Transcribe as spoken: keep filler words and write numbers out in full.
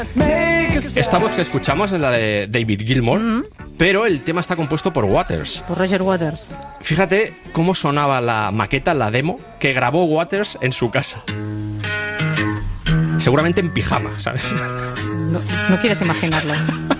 Esta voz que escuchamos es la de David Gilmour, mm-hmm. pero el tema está compuesto por Waters. Por Roger Waters. Fíjate cómo sonaba la maqueta, la demo, que grabó Waters en su casa. Seguramente en pijama, ¿sabes? No, no quieres imaginarlo.